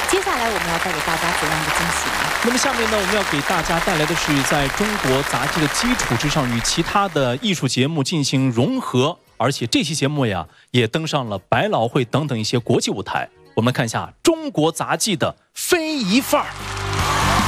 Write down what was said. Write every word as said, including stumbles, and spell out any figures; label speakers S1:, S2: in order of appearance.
S1: 接下来我们要带给大家怎样的惊喜呢？
S2: 那么下面呢，我们要给大家带来的是在中国杂技的基础之上，与其他的艺术节目进行融合，而且这期节目呀，也登上了百老汇等等一些国际舞台。我们看一下中国杂技的非遗范儿。